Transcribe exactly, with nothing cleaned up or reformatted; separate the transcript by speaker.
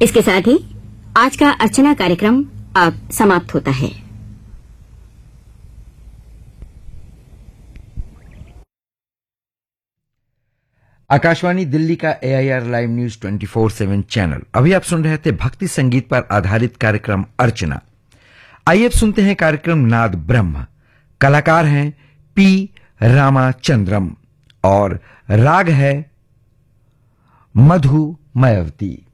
Speaker 1: इसके साथ ही आज का अर्चना कार्यक्रम अब समाप्त होता है।
Speaker 2: आकाशवाणी दिल्ली का AIR live news twenty four seven channel. अभी आप सुन रहे थे भक्ति संगीत पर आधारित कार्यक्रम अर्चना। आइए अब सुनते हैं कार्यक्रम नाद ब्रह्म। कलाकार हैं पी रामाचंद्रम और राग है मधु मयवती।